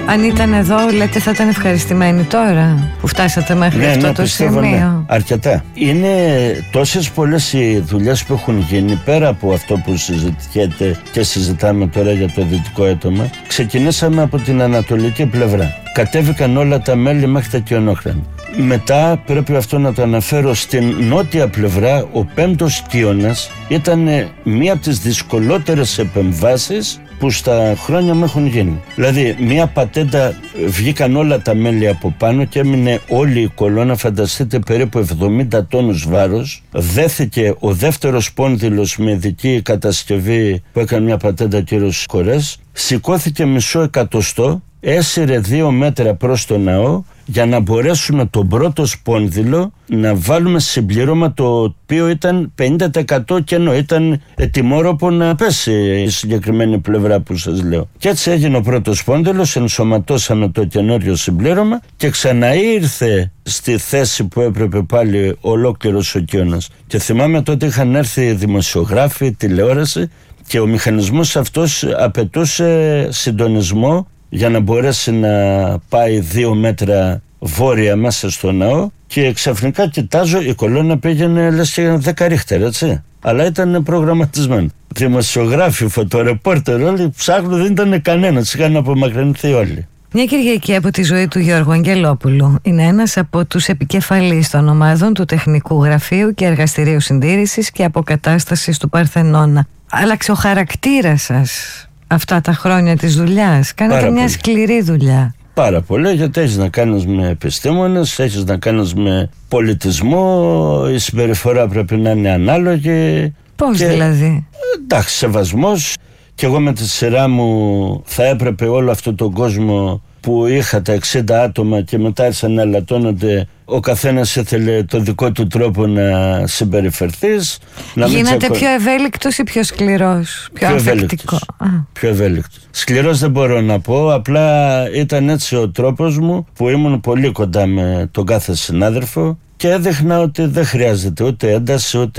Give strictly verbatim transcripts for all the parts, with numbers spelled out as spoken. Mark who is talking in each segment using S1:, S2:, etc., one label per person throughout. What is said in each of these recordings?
S1: Αν ήταν εδώ, λέτε, θα ήταν ευχαριστημένοι τώρα που φτάσατε μέχρι
S2: ναι,
S1: αυτό
S2: ναι,
S1: το
S2: πιστεύω,
S1: σημείο.
S2: Ναι, αρκετά. Είναι τόσες πολλές οι δουλειές που έχουν γίνει πέρα από αυτό που συζητιέται και συζητάμε τώρα για το δυτικό έτομα. Ξεκινήσαμε από την ανατολική πλευρά. Κατέβηκαν όλα τα μέλη μέχρι τα Κιονόχρανα. Μετά πρέπει αυτό να το αναφέρω, στην νότια πλευρά ο πέμπτος Κύωνας ήταν μία από τις δυσκολότερες επεμβάσεις που στα χρόνια μου έχουν γίνει. Δηλαδή μία πατέντα, βγήκαν όλα τα μέλη από πάνω και έμεινε όλη η κολόνα, φανταστείτε, περίπου εβδομήντα τόνους βάρος. Δέθηκε ο δεύτερος πόνδυλος με ειδική κατασκευή που έκανε μια πατέντα κύριος Κορές. Σηκώθηκε μισό εκατοστό, έσυρε δύο μέτρα προς το ναό για να μπορέσουμε τον πρώτο σπόνδυλο να βάλουμε συμπληρώμα, το οποίο ήταν πενήντα τοις εκατό κενό. Ήταν ετοιμόρροπο να πέσει η συγκεκριμένη πλευρά που σας λέω. Και έτσι έγινε ο πρώτος σπόνδυλος, ενσωματώσαμε το καινούριο συμπλήρωμα και ξαναήρθε στη θέση που έπρεπε πάλι ολόκληρος ο Κύωνας. Και θυμάμαι τότε είχαν έρθει δημοσιογράφοι, τηλεόραση, και ο μηχανισμός αυτός απαιτούσε συντονισμό για να μπορέσει να πάει δύο μέτρα βόρεια μέσα στο ναό, και ξαφνικά κοιτάζω, η κολόνα πήγαινε λες και δέκα ρίχτερ, έτσι. Αλλά ήταν προγραμματισμένο. Δημοσιογράφοι, φωτορεπόρτερ, όλοι ψάχνουν, δεν ήταν κανένας, είχαν απομακρυνθεί όλοι.
S1: Μια Κυριακή από τη ζωή του Γιώργου Αγγελόπουλου. Είναι ένας από τους επικεφαλείς των ομάδων του Τεχνικού Γραφείου και Εργαστηρίου Συντήρησης και Αποκατάστασης του Παρθενώνα. Άλλαξε ο χαρακτήρας σας αυτά τα χρόνια της δουλειάς. Κάνετε
S2: Πάρα
S1: μια
S2: πολύ.
S1: σκληρή δουλειά.
S2: Πάρα πολύ, γιατί έχεις να κάνεις με επιστήμονες, έχεις να κάνεις με πολιτισμό, η συμπεριφορά πρέπει να είναι ανάλογη.
S1: Πώς
S2: και,
S1: δηλαδή?
S2: Εντάξει, σεβασμός. Και εγώ με τη σειρά μου θα έπρεπε όλο αυτό τον κόσμο που είχα, τα εξήντα άτομα, και μετά άρχισαν να ελαττώνονται, ο καθένας ήθελε το δικό του τρόπο να συμπεριφερθείς. Να
S1: Γίνατε
S2: τσακω...
S1: πιο ευέλικτος ή πιο σκληρός? Πιο, πιο ανθεκτικό?
S2: Πιο ευέλικτος. Σκληρός δεν μπορώ να πω, απλά ήταν έτσι ο τρόπος μου, που ήμουν πολύ κοντά με τον κάθε συνάδελφο και έδειχνα ότι δεν χρειάζεται ούτε ένταση, ούτε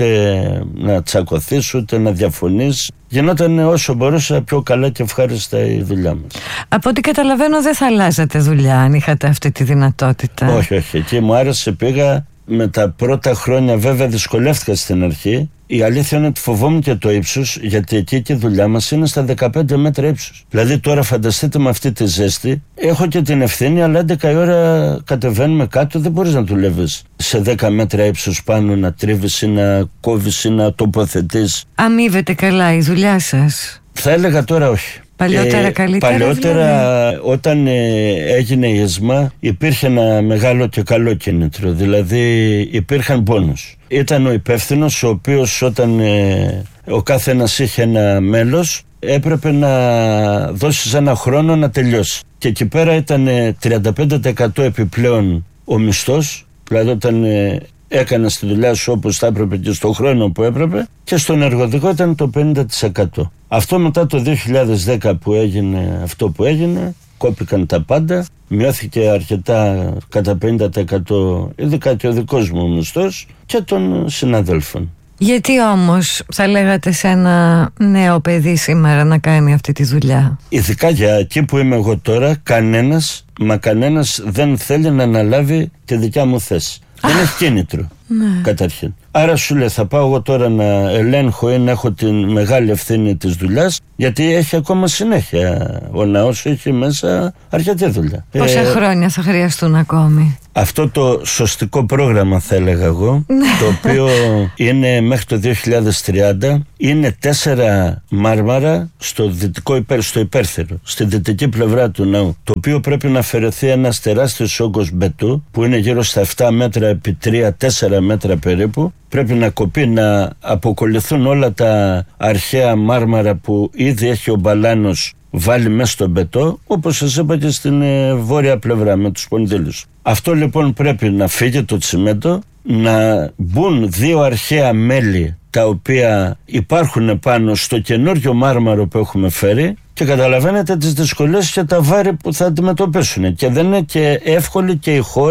S2: να τσακωθείς, ούτε να διαφωνείς. Γινόταν όσο μπορούσα πιο καλά και ευχάριστα η δουλειά μας.
S1: Από ό,τι καταλαβαίνω δεν θα αλλάζατε δουλειά αν είχατε αυτή τη δυνατότητα.
S2: Όχι, όχι. Εκεί μου άρεσε, πήγα. Με τα πρώτα χρόνια βέβαια δυσκολεύτηκα στην αρχή. Η αλήθεια είναι ότι φοβόμουν και το ύψος, γιατί εκεί και η δουλειά μας είναι στα δεκαπέντε μέτρα ύψους. Δηλαδή τώρα φανταστείτε με αυτή τη ζέστη, έχω και την ευθύνη, αλλά έντεκα η ώρα κατεβαίνουμε κάτω, δεν μπορείς να δουλεύεις σε δέκα μέτρα ύψους πάνω, να τρίβεις ή να κόβεις ή να τοποθετείς.
S1: Αμείβεται καλά η δουλειά σας?
S2: Θα έλεγα τώρα όχι.
S1: Παλιότερα
S2: ε,
S1: καλύτερα?
S2: Παλιότερα
S1: δηλαδή.
S2: Όταν ε, έγινε η ΕΣΜΑ υπήρχε ένα μεγάλο και καλό κίνητρο, δηλαδή υπήρχαν πόνους. Ήταν ο υπεύθυνος, ο οποίος όταν ε, ο κάθε ένας είχε ένα μέλος, έπρεπε να δώσεις ένα χρόνο να τελειώσει. Και εκεί πέρα ήταν ε, τριάντα πέντε τοις εκατό επιπλέον ο μισθός, δηλαδή όταν ε, έκανες τη δουλειά σου όπως θα έπρεπε και στον χρόνο που έπρεπε, και στον εργοδικό ήταν το πενήντα τοις εκατό. Αυτό μετά το δύο χιλιάδες δέκα που έγινε αυτό που έγινε, κόπηκαν τα πάντα, μειώθηκε αρκετά κατά πενήντα τοις εκατό, ειδικά και ο δικός μου μισθός και των συναδέλφων.
S1: Γιατί όμως θα λέγατε σε ένα νέο παιδί σήμερα να κάνει αυτή τη δουλειά?
S2: Ειδικά για εκεί που είμαι εγώ τώρα, κανένας, μα κανένας δεν θέλει να αναλάβει τη δικιά μου θέση. Δεν έχει κίνητρο, ναι. Καταρχήν. Άρα σου λέει, θα πάω εγώ τώρα να ελέγχω ή να έχω την μεγάλη ευθύνη της δουλειάς, γιατί έχει ακόμα συνέχεια. Ο ναός έχει μέσα αρκετή δουλειά.
S1: Πόσα ε, χρόνια θα χρειαστούν ακόμη? Αυτό
S2: το σωστικό πρόγραμμα θα έλεγα εγώ, το οποίο είναι μέχρι το δύο χιλιάδες τριάντα, είναι τέσσερα μάρμαρα στο δυτικό υπέρ, στο υπέρθυρο, στη δυτική πλευρά του ναού, το οποίο πρέπει να αφαιρεθεί ένας τεράστιος όγκος μπετού που είναι γύρω στα επτά μέτρα επί τρία τέσσερα μέτρα περίπου. Πρέπει να κοπεί, να αποκολληθούν όλα τα αρχαία μάρμαρα που ήδη έχει ο Μπαλάνος βάλει μέσα στο μπετό, όπως σας είπα και στην ε, βόρεια πλευρά με τους πονδύλους. Αυτό λοιπόν πρέπει να φύγει το τσιμέντο, να μπουν δύο αρχαία μέλη τα οποία υπάρχουν πάνω στο καινούριο μάρμαρο που έχουμε φέρει, και καταλαβαίνετε τις δυσκολίες και τα βάρη που θα αντιμετωπίσουν, και δεν είναι και εύκολοι και οι χώροι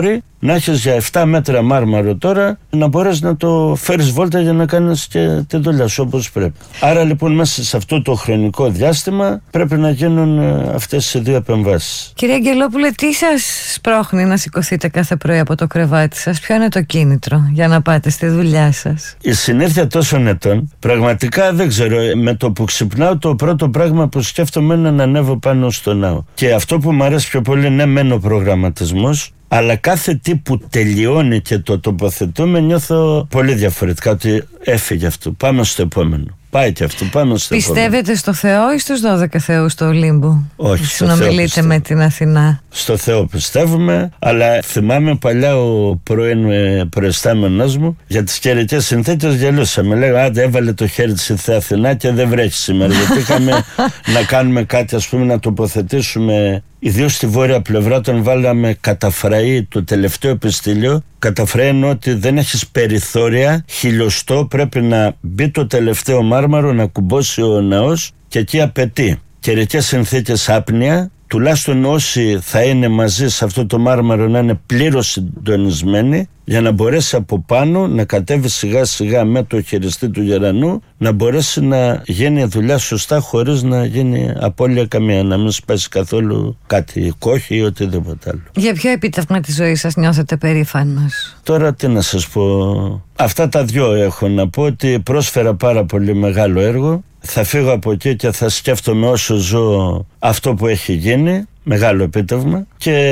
S2: να έχεις για επτά μέτρα μάρμαρο τώρα, να μπορείς να το φέρεις βόλτα για να κάνεις και τη δουλειά σου όπως πρέπει. Άρα λοιπόν μέσα σε αυτό το χρονικό διάστημα πρέπει να γίνουν αυτές οι δύο επεμβάσεις.
S1: Κύριε Αγγελόπουλε, τι σας σπρώχνει να σηκωθείτε κάθε πρωί από το κρεβάτι σας? Ποιο είναι το κίνητρο για να πάτε στη δουλειά σας?
S2: Η συνήθεια τόσων ετών, πραγματικά δεν ξέρω, με το που ξυπνάω το πρώτο πράγμα που σκέφτομαι είναι να ανέβω πάνω στο ναό. Και αυτό που μου αρέσει πιο πολύ είναι μεν ο προγραμματισμός, αλλά κάθε τι που τελειώνει και το τοποθετούμε νιώθω πολύ διαφορετικά, ότι έφυγε αυτό, πάμε στο επόμενο. Πάει και αυτό, πάμε στο
S1: Πιστεύετε
S2: επόμενο.
S1: στο Θεό ή στους δώδεκα θεούς του Ολύμπου?
S2: Όχι, στο Θεό
S1: συνομιλείτε
S2: πιστεύω.
S1: με την Αθηνά.
S2: Στο Θεό πιστεύουμε, αλλά θυμάμαι παλιά ο πρώην προϊστάμενος μου για τις καιρικές συνθήκες γελούσαμε. Λέγα, άντε έβαλε το χέρι της η Θεία Αθηνά και δεν βρέχει σήμερα. Γιατί είχαμε να κάνουμε κάτι, ας πούμε, να τοποθετήσουμε. Ιδίως στη βόρεια πλευρά, τον βάλαμε καταφραή το τελευταίο επιστήλιο. Καταφραή εννοώ ότι δεν έχεις περιθώρια, χιλιοστό πρέπει να μπει το τελευταίο μάρμαρο, να κουμπώσει ο ναός, και εκεί απαιτεί καιρικές συνθήκες άπνοια. Τουλάχιστον όσοι θα είναι μαζί σε αυτό το μάρμαρο να είναι πλήρως συντονισμένοι, για να μπορέσει από πάνω να κατέβει σιγά σιγά με το χειριστή του γερανού, να μπορέσει να γίνει η δουλειά σωστά χωρίς να γίνει απώλεια καμία, να μην σπάσει καθόλου κάτι κόχη ή οτιδήποτε άλλο.
S1: Για ποιο επίτευγμα της ζωής σας νιώθετε περήφανος?
S2: Τώρα τι να σας πω, αυτά τα δυο έχω να πω, ότι πρόσφερα πάρα πολύ μεγάλο έργο. Θα φύγω από εκεί και θα σκέφτομαι όσο ζω αυτό που έχει γίνει. Μεγάλο επίτευγμα.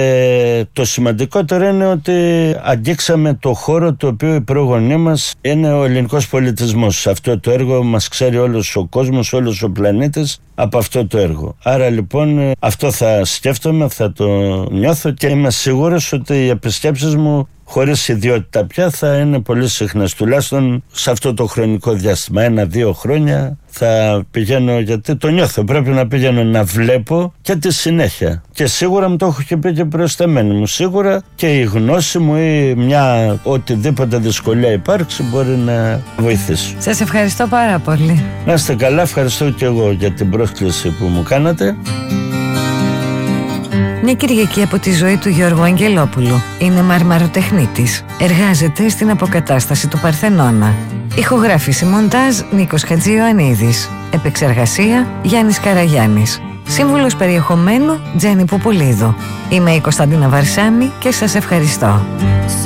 S2: Και το σημαντικότερο είναι ότι αγγίξαμε το χώρο το οποίο οι πρόγονοί μας είναι ο ελληνικός πολιτισμός. Σε αυτό το έργο μας ξέρει όλος ο κόσμος, όλος ο πλανήτης από αυτό το έργο. Άρα λοιπόν αυτό θα σκέφτομαι, θα το νιώθω και είμαι σίγουρος ότι οι επισκέψεις μου χωρίς ιδιότητα πια θα είναι πολύ συχνές, τουλάχιστον σε αυτό το χρονικό διάστημα. Ένα-δύο χρόνια θα πηγαίνω, γιατί το νιώθω. Πρέπει να πηγαίνω να βλέπω και τη συνέχεια. Και σίγουρα μου το έχω και πει και προϊσταμένη μου. Σίγουρα και η γνώση μου ή μια οτιδήποτε δυσκολία υπάρξει μπορεί να βοηθήσει.
S1: Σας ευχαριστώ πάρα πολύ.
S2: Να είστε καλά, ευχαριστώ και εγώ για την πρόσκληση που μου κάνατε.
S1: Μια Κυριακή από τη ζωή του Γιώργου Αγγελόπουλου. Είναι μαρμαροτεχνίτης. Εργάζεται στην αποκατάσταση του Παρθενώνα. Ηχογράφηση μοντάζ Νίκος Χατζιωαννίδης. Επεξεργασία Γιάννης Καραγιάννης. Σύμβουλος περιεχομένου Τζέννη Πουπουλίδου. Είμαι η Κωνσταντίνα Βαρσάμη και σας ευχαριστώ.